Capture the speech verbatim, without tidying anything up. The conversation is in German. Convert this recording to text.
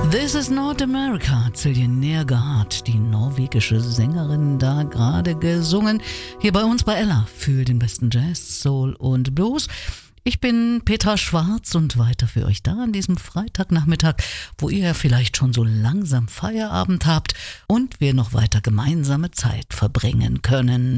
This is not America, hat Silje Nergard, die norwegische Sängerin, da gerade gesungen. Hier bei uns bei Ella für den besten Jazz, Soul und Blues. Ich bin Petra Schwarz und weiter für euch da an diesem Freitagnachmittag, wo ihr vielleicht schon so langsam Feierabend habt und wir noch weiter gemeinsame Zeit verbringen können.